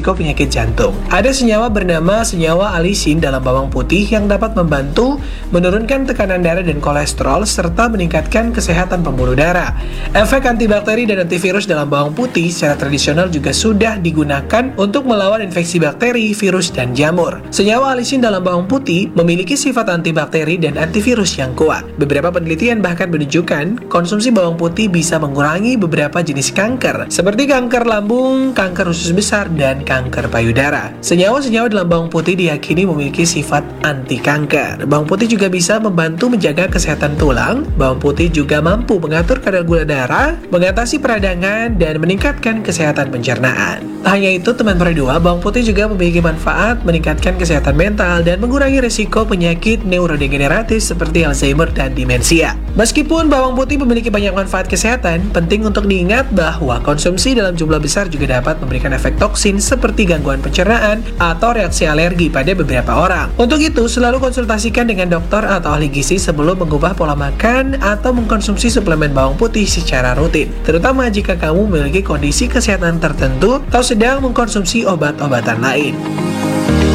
risiko penyakit jantung. Ada senyawa bernama senyawa alisin dalam bawang putih yang dapat membantu menurunkan tekanan darah dan kolesterol serta meningkatkan kesehatan pembuluh darah. Efek antibakteri dan antivirus dalam bawang putih secara tradisional juga sudah digunakan untuk melawan infeksi bakteri, virus, dan jamur. Senyawa alisin dalam bawang putih memiliki sifat antibakteri dan antivirus yang kuat. Beberapa penelitian bahkan menunjukkan konsumsi bawang putih bisa mengurangi beberapa jenis kanker, seperti kanker lambung, kanker usus besar, dan kanker payudara. Senyawa-senyawa dalam bawang putih diyakini memiliki sifat anti kanker. Bawang putih juga bisa membantu menjaga kesehatan tulang. Bawang putih juga mampu mengatur kadar gula darah, mengatasi peradangan, dan meningkatkan kesehatan pencernaan. Tak hanya itu, teman Peri 2, bawang putih juga memiliki manfaat meningkatkan kesehatan mental dan mengurangi risiko penyakit neurodegeneratif seperti Alzheimer dan demensia. Meskipun bawang putih memiliki banyak manfaat kesehatan, penting untuk diingat bahwa konsumsi dalam jumlah besar juga dapat memberikan efek toksin seperti gangguan pencernaan atau reaksi alergi pada beberapa orang. Untuk itu, selalu konsultasikan dengan dokter atau ahli gizi sebelum mengubah pola makan atau mengkonsumsi suplemen bawang putih secara rutin, terutama jika kamu memiliki kondisi kesehatan tertentu atau sedang mengkonsumsi obat-obatan lain.